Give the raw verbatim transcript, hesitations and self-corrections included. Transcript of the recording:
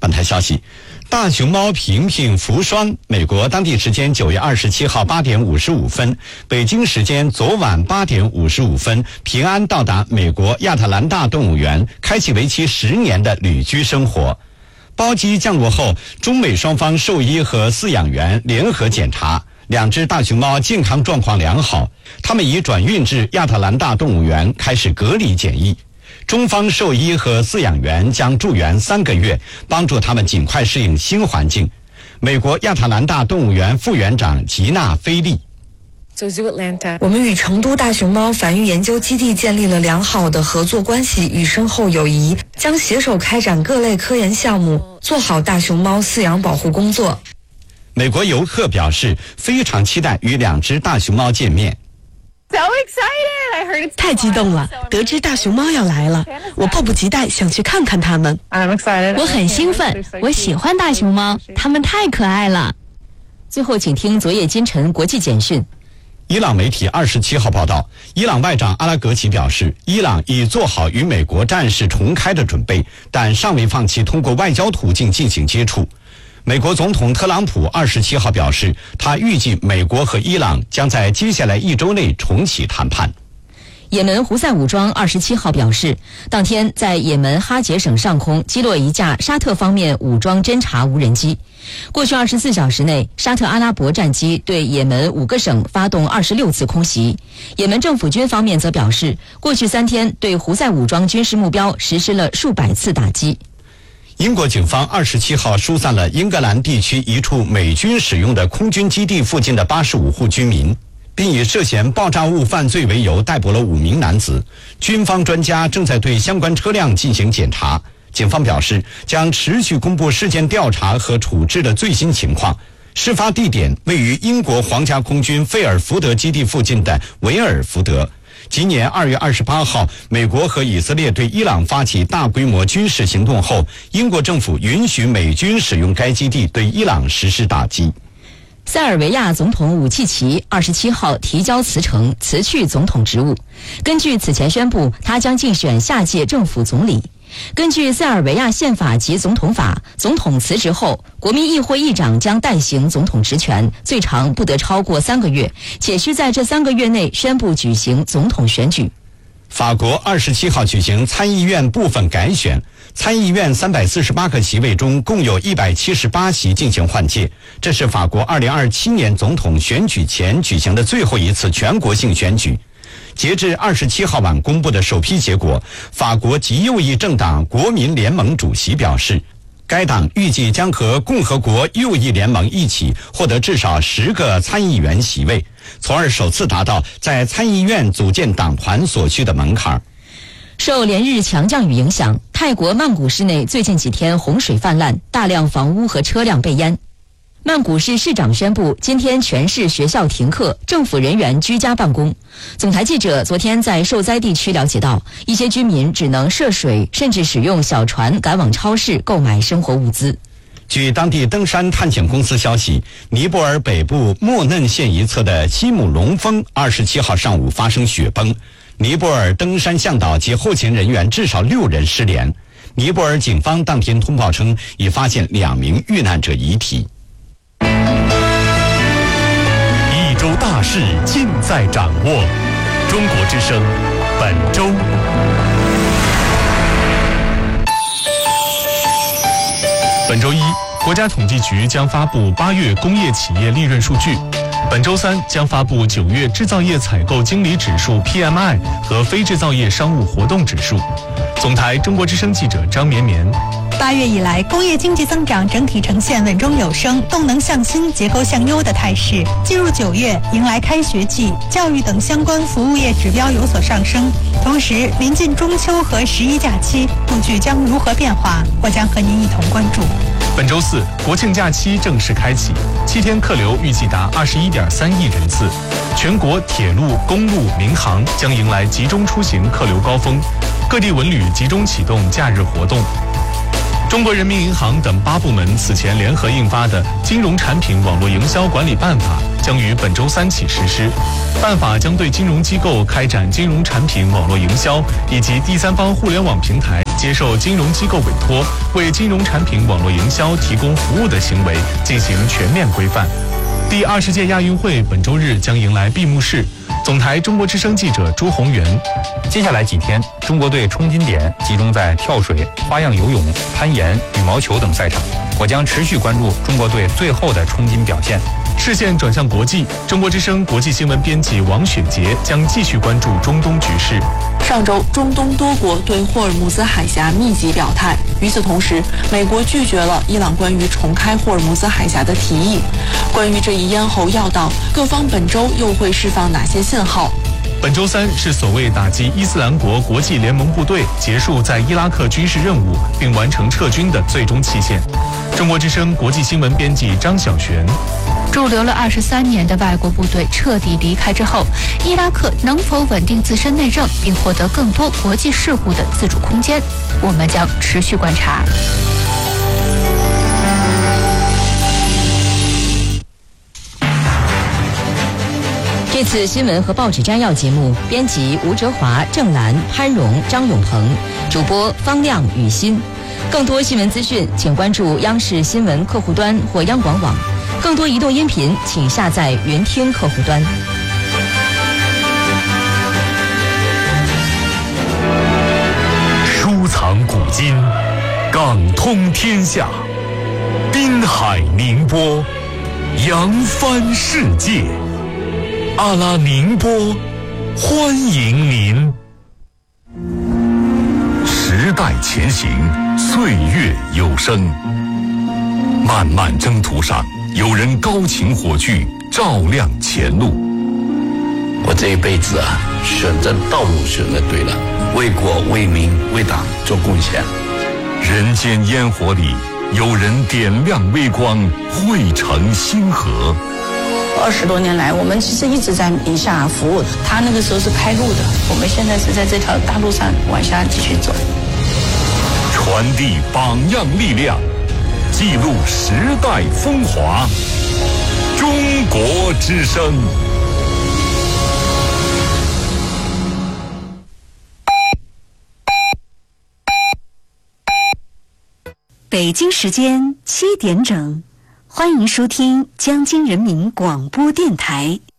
本台消息，大熊猫平平福双，美国当地时间九月二十七号八点五十五分，北京时间昨晚八点五十五分，平安到达美国亚特兰大动物园，开启为期十年的旅居生活。包机降落后，中美双方兽医和饲养员联合检查，两只大熊猫健康状况良好，它们已转运至亚特兰大动物园开始隔离检疫。中方兽医和饲养员将驻园三个月，帮助他们尽快适应新环境。美国亚特兰大动物园副园长吉娜·菲利。 我们与成都大熊猫繁育研究基地建立了良好的合作关系与深厚友谊，将携手开展各类科研项目，做好大熊猫饲养保护工作。 美国游客表示非常期待与两只大熊猫见面。 So excited! I heard it's 太激动了，得知大熊猫要来了，我迫不及待想去看看它们。 I'm excited. 我很兴奋，我喜欢大熊猫，它们太可爱了。最后，请听昨夜今晨国际简讯。 伊朗媒体二十七号报道，伊朗外长阿拉格齐表示，伊朗已做好与美国战事重开的准备，但尚未放弃通过外交途径进行接触。美国总统特朗普二十七号表示，他预计美国和伊朗将在接下来一周内重启谈判。 也门胡塞武装二十七号表示，当天在也门哈杰省上空击落一架沙特方面武装侦察无人机。过去二十四小时内，沙特阿拉伯战机对也门五个省发动二十六次空袭。也门政府军方面则表示，过去三天对胡塞武装军事目标实施了数百次打击。 英国警方二十七号疏散了英格兰地区一处美军使用的空军基地附近的八十五户居民，并以涉嫌爆炸物犯罪为由逮捕了五名男子。军方专家正在对相关车辆进行检查。警方表示，将持续公布事件调查和处置的最新情况。事发地点位于英国皇家空军费尔福德基地附近的维尔福德。今年二月二十八号，美国和以色列对伊朗发起大规模军事行动后，英国政府允许美军使用该基地对伊朗实施打击。 塞尔维亚总统武契奇二十七号提交辞呈，辞去总统职务。根据此前宣布，他将竞选下届政府总理。根据塞尔维亚宪法及总统法，总统辞职后，国民议会议长将代行总统职权，最长不得超过三个月，且需在这三个月内宣布举行总统选举。 法国二十七号举行参议院部分改选，参议院三百四十八个席位中共有一百七十八席进行换届，这是法国二零二七年总统选举前举行的最后一次全国性选举。截至二十七号晚公布的首批结果，法国极右翼政党国民联盟主席表示，该党预计将和共和国右翼联盟一起获得至少十个参议员席位，从而首次达到在参议院组建党团所需的门槛。 受连日强降雨影响，泰国曼谷市内最近几天洪水泛滥，大量房屋和车辆被淹。曼谷市市长宣布，今天全市学校停课，政府人员居家办公。总台记者昨天在受灾地区了解到，一些居民只能涉水，甚至使用小船赶往超市购买生活物资。 据当地登山探险公司消息，尼泊尔北部莫嫩县一侧的西姆龙峰二十七号上午发生雪崩，尼泊尔登山向导及后勤人员至少六人失联。尼泊尔警方当天通报称，已发现两名遇难者遗体。 一周大事尽在掌握，中国之声本周。本周一，国家统计局将发布八月工业企业利润数据。本周三将发布九月制造业采购经理指数 P M I 和非制造业商务活动指数。总台中国之声记者张绵绵。 八月以来，工业经济增长整体呈现稳中有升、动能向新、结构向优的态势。进入九月，迎来开学季，教育等相关服务业指标有所上升。同时，临近中秋和十一假期，数据将如何变化？我将和您一同关注。 本周四，国庆假期正式开启，七天客流预计达二十一点三亿人次。全国铁路、公路、民航将迎来集中出行客流高峰，各地文旅集中启动假日活动。中国人民银行等八部门此前联合印发的《金融产品网络营销管理办法》将于本周三起实施。办法将对金融机构开展金融产品网络营销以及第三方互联网平台接受金融机构委托，为金融产品网络营销提供服务的行为进行全面规范。第二十届亚运会本周日将迎来闭幕式。总台中国之声记者朱宏元。 接下来几天，中国队冲金点集中在跳水、花样游泳、攀岩、羽毛球等赛场。我将持续关注中国队最后的冲金表现。 视线转向国际，中国之声国际新闻编辑王雪杰将继续关注中东局势。 上周，中东多国对霍尔木兹海峡密集表态。与此同时，美国拒绝了伊朗关于重开霍尔木兹海峡的提议。关于这一咽喉要道，各方本周又会释放哪些信号？ 本周三是所谓打击伊斯兰国国际联盟部队结束在伊拉克军事任务并完成撤军的最终期限。中国之声国际新闻编辑张晓璇。 驻留了二十三年的外国部队彻底离开之后，伊拉克能否稳定自身内政，并获得更多国际事务的自主空间？我们将持续观察。 这次新闻和报纸摘要节目，编辑吴哲华、郑兰、潘荣、张永鹏，主播方亮、雨欣。更多新闻资讯，请关注央视新闻客户端或央广网。更多移动音频，请下载云听客户端。 收藏古今，港通天下，滨海宁波，扬帆世界。阿拉宁波，欢迎您。时代前行，岁月有声。漫漫征途上，有人高擎火炬，照亮前路。 我这一辈子啊，选择道路选择对了，为国为民为党做贡献。 人间烟火里，有人点亮微光，汇成星河。 二十多年来，我们其实一直在宁夏服务。他那个时候是开路的，我们现在是在这条大路上往下继续走。 传递榜样力量，记录时代风华。中国之声。 北京时间七点整，欢迎收听江津人民广播电台。